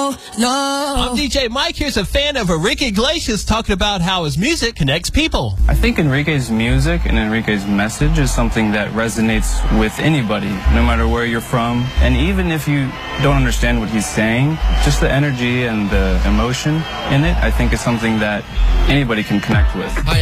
no, no. I'm DJ Mike. Here's a fan of Enrique Iglesias talking about how his music connects people. I think Enrique's music and Enrique's message is something that resonates with anybody, no matter where you're from. And even if you don't understand what he's saying, just the energy and the emotion in it, I think is something that anybody can connect with.